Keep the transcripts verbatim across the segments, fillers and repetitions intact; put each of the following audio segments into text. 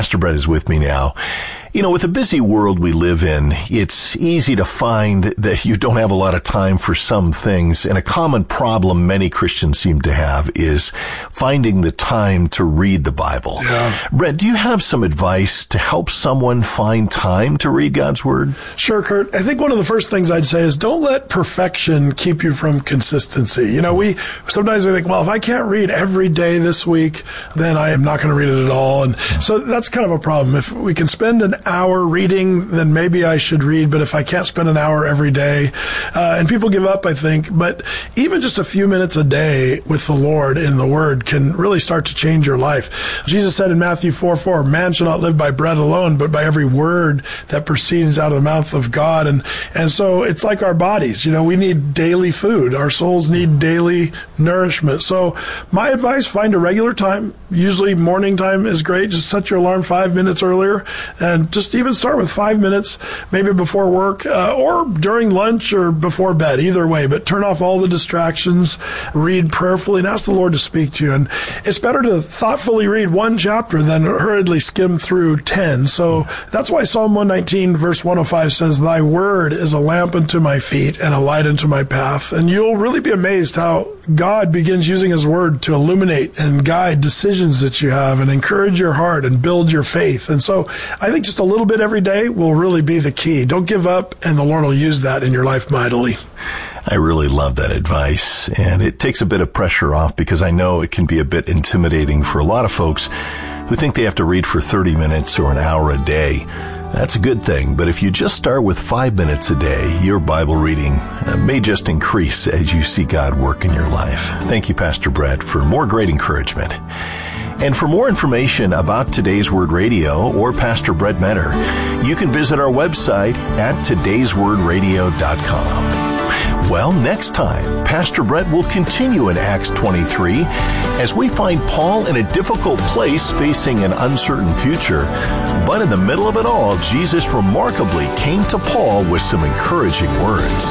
Pastor Brett is with me now. You know, with the busy world we live in, it's easy to find that you don't have a lot of time for some things. And a common problem many Christians seem to have is finding the time to read the Bible. Yeah. Brett, do you have some advice to help someone find time to read God's Word? Sure, Kurt. I think one of the first things I'd say is don't let perfection keep you from consistency. You know, we sometimes we think, well, if I can't read every day this week, then I am not going to read it at all. And so that's kind of a problem. If we can spend an hour reading, then maybe I should read. But if I can't spend an hour every day, uh, and people give up, I think, but even just a few minutes a day with the Lord in the Word can really start to change your life. Jesus said in Matthew four four, man shall not live by bread alone, but by every word that proceeds out of the mouth of God. And, and so it's like our bodies. You know, we need daily food. Our souls need daily nourishment. So my advice, find a regular time. Usually morning time is great. Just set your alarm five minutes earlier and just even start with five minutes, maybe before work uh, or during lunch or before bed, either way. But turn off all the distractions, read prayerfully, and ask the Lord to speak to you. And it's better to thoughtfully read one chapter than hurriedly skim through ten. So that's why Psalm one nineteen, verse one oh five says, thy word is a lamp unto my feet and a light unto my path. And you'll really be amazed how God begins using his word to illuminate and guide decisions that you have and encourage your heart and build your faith. And so I think just a little bit every day will really be the key. Don't give up, and the Lord will use that in your life mightily. I really love that advice, and it takes a bit of pressure off because I know it can be a bit intimidating for a lot of folks who think they have to read for thirty minutes or an hour a day. That's a good thing, but if you just start with five minutes a day, your Bible reading may just increase as you see God work in your life. Thank you, Pastor Brett, for more great encouragement. And for more information about Today's Word Radio or Pastor Brett Metter, you can visit our website at todays word radio dot com. Well, next time, Pastor Brett will continue in Acts twenty-three as we find Paul in a difficult place facing an uncertain future. But in the middle of it all, Jesus remarkably came to Paul with some encouraging words.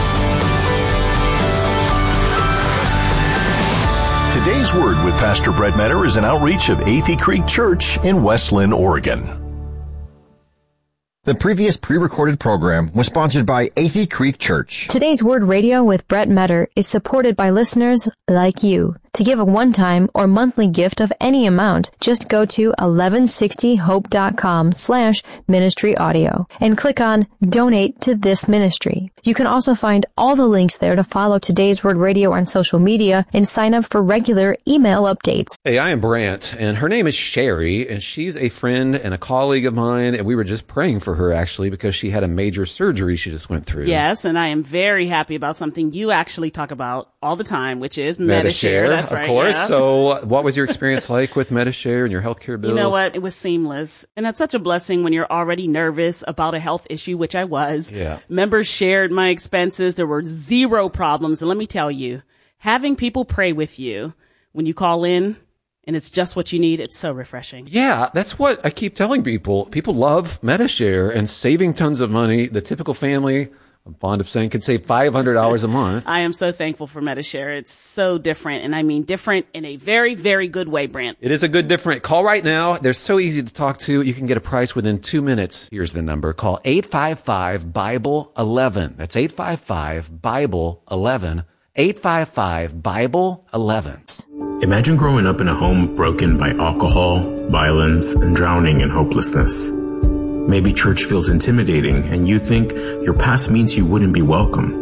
Today's Word with Pastor Brett Metter is an outreach of Athey Creek Church in West Linn, Oregon. The previous pre-recorded program was sponsored by Athey Creek Church. Today's Word Radio with Brett Metter is supported by listeners like you. To give a one-time or monthly gift of any amount, just go to eleven sixty hope dot com slash ministry audio and click on Donate to this ministry. You can also find all the links there to follow Today's Word Radio on social media and sign up for regular email updates. Hey, I am Brant, and her name is Sherry, and she's a friend and a colleague of mine, and we were just praying for her, actually, because she had a major surgery she just went through. Yes, and I am very happy about something you actually talk about all the time, which is Medi-Share. That's right. Of course. Yeah. So what was your experience like with Medi-Share and your healthcare bills? You know what? It was seamless. And that's such a blessing when you're already nervous about a health issue, which I was. Yeah. Members shared my expenses. There were zero problems. And let me tell you, having people pray with you when you call in and it's just what you need, it's so refreshing. Yeah, that's what I keep telling people. People love Medi-Share and saving tons of money. The typical family, I'm fond of saying, can save five hundred dollars a month. I am so thankful for Medi-Share. It's so different, and I mean different in a very, very good way, Brant. It is a good different. Call right now. They're so easy to talk to. You can get a price within two minutes. Here's the number. Call eight five five Bible eleven. That's eight five five Bible eleven. eight five five Bible eleven. Imagine growing up in a home broken by alcohol, violence, and drowning in hopelessness. Maybe church feels intimidating and you think your past means you wouldn't be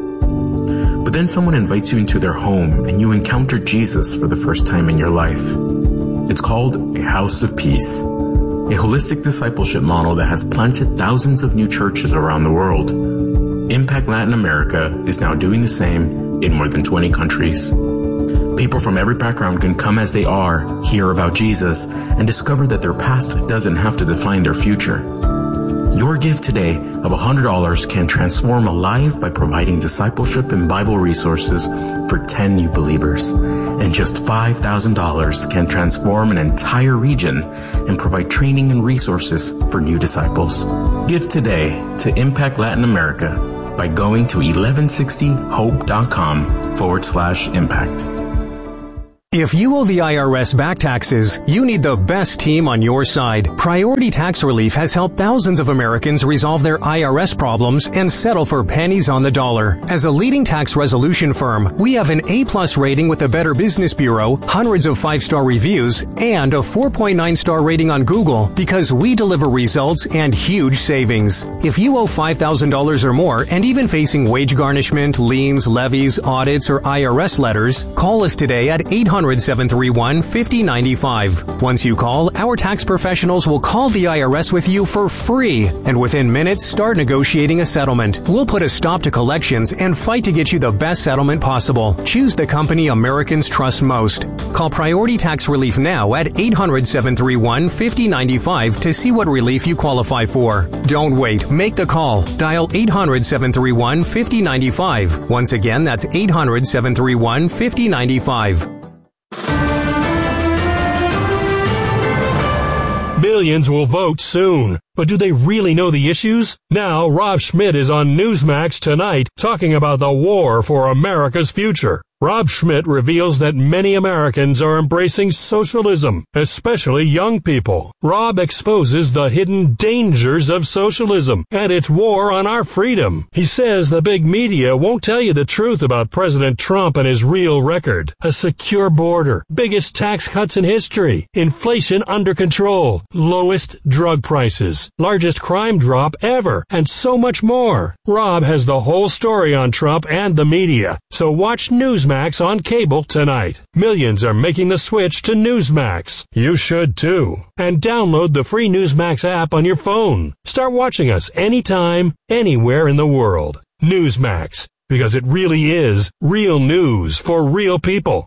welcome. But then someone invites you into their home and you encounter Jesus for the first time in your life. It's called a House of Peace, a holistic discipleship model that has planted thousands of new churches around the world. Impact Latin America is now doing the same in more than twenty countries. People from every background can come as they are, hear about Jesus, and discover that their past doesn't have to define their future. Your gift today of one hundred dollars can transform a life by providing discipleship and Bible resources for ten new believers. And just five thousand dollars can transform an entire region and provide training and resources for new disciples. Give today to Impact Latin America by going to eleven sixty hope dot com forward slash impact. If you owe the I R S back taxes, you need the best team on your side. Priority Tax Relief has helped thousands of Americans resolve their I R S problems and settle for pennies on the dollar. As a leading tax resolution firm, we have an A-plus rating with the Better Business Bureau, hundreds of five-star reviews, and a four point nine star rating on Google because we deliver results and huge savings. If you owe five thousand dollars or more and even facing wage garnishment, liens, levies, audits, or I R S letters, call us today at eight hundred, seven three one, five oh nine five. Once you call, our tax professionals will call the I R S with you for free, and within minutes start negotiating a settlement. We'll put a stop to collections and fight to get you the best settlement possible. Choose the company Americans trust most. Call Priority Tax Relief now at eight hundred, seven three one, five oh nine five to see what relief you qualify for. Don't wait. Make the call. Dial eight hundred, seven three one, five oh nine five. Once again, that's eight hundred, seven three one, five oh nine five. Millions will vote soon. But do they really know the issues? Now, Rob Schmidt is on Newsmax tonight talking about the war for America's future. Rob Schmidt reveals that many Americans are embracing socialism, especially young people. Rob exposes the hidden dangers of socialism and its war on our freedom. He says the big media won't tell you the truth about President Trump and his real record. A secure border, biggest tax cuts in history, inflation under control, lowest drug prices, largest crime drop ever, and so much more. Rob has the whole story on Trump and the media, so watch Newsmax on cable tonight. Millions are making the switch to Newsmax. You should too. And download the free Newsmax app on your phone. Start watching us anytime, anywhere in the world. Newsmax, because it really is real news for real people.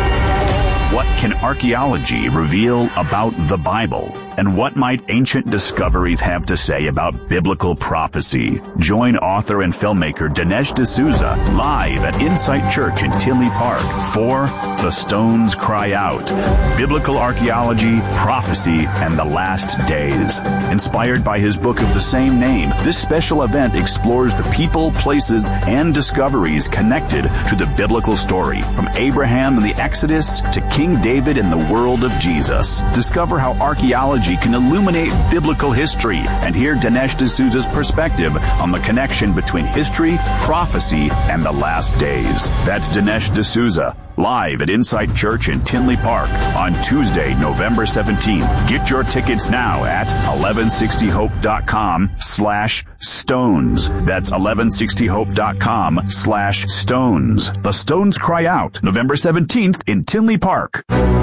What can archaeology reveal about the Bible? And what might ancient discoveries have to say about biblical prophecy? Join author and filmmaker Dinesh D'Souza live at Insight Church in Tinley Park for The Stones Cry Out, Biblical Archaeology, Prophecy, and the Last Days. Inspired by his book of the same name, this special event explores the people, places, and discoveries connected to the biblical story, from Abraham and the Exodus to King David and the world of Jesus. Discover how archaeology can illuminate biblical history and hear Dinesh D'Souza's perspective on the connection between history, prophecy, and the last days. That's Dinesh D'Souza, live at Insight Church in Tinley Park on Tuesday, November seventeenth. Get your tickets now at eleven sixty hope dot com slash stones. That's eleven sixty hope dot com slash stones. The Stones Cry Out, November seventeenth in Tinley Park.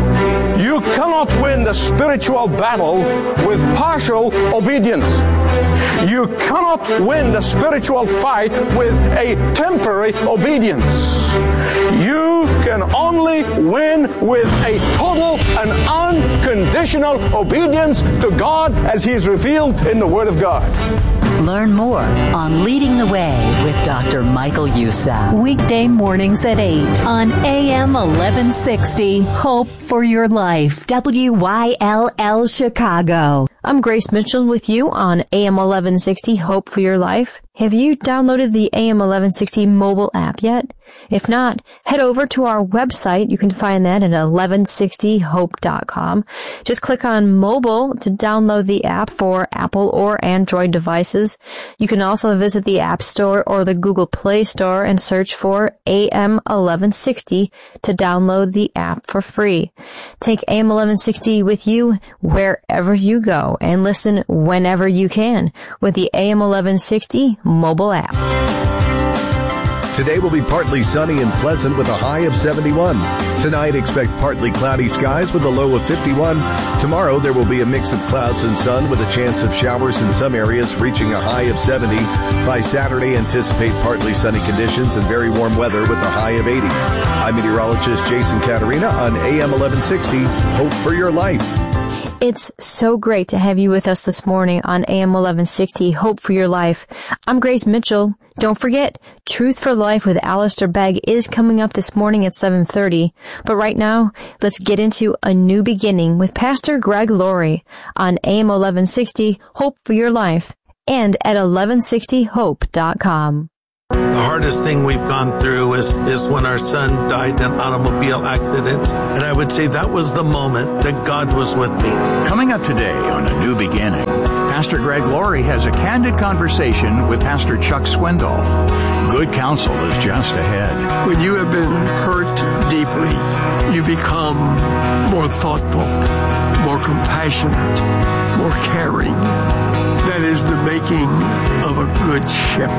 You cannot win the spiritual battle with partial obedience. You cannot win the spiritual fight with a temporary obedience. You can only win with a total and unconditional obedience to God as He is revealed in the Word of God. Learn more on Leading the Way with Doctor Michael Youssef. Weekday mornings at eight on A M eleven sixty. Hope for your life. W Y L L Chicago. I'm Grace Mitchell with you on A M eleven sixty Hope for Your Life. Have you downloaded the A M eleven sixty mobile app yet? If not, head over to our website. You can find that at eleven sixty hope dot com. Just click on mobile to download the app for Apple or Android devices. You can also visit the App Store or the Google Play Store and search for A M eleven sixty to download the app for free. Take A M eleven sixty with you wherever you go and listen whenever you can with the A M eleven sixty mobile app. Today will be partly sunny and pleasant with a high of seventy-one. Tonight, expect partly cloudy skies with a low of fifty-one. Tomorrow, there will be a mix of clouds and sun with a chance of showers in some areas reaching a high of seventy. By Saturday, anticipate partly sunny conditions and very warm weather with a high of eighty. I'm meteorologist Jason Caterina on A M eleven sixty. Hope for your life. It's so great to have you with us this morning on A M eleven sixty, Hope for Your Life. I'm Grace Mitchell. Don't forget, Truth for Life with Alistair Begg is coming up this morning at seven thirty. But right now, let's get into A New Beginning with Pastor Greg Laurie on A M eleven sixty, Hope for Your Life, and at eleven sixty hope dot com. The hardest thing we've gone through is, is when our son died in automobile accidents. And I would say that was the moment that God was with me. Coming up today on A New Beginning, Pastor Greg Laurie has a candid conversation with Pastor Chuck Swindoll. Good counsel is just ahead. When you have been hurt deeply, you become more thoughtful, more compassionate, more caring. That is the making of a good shepherd.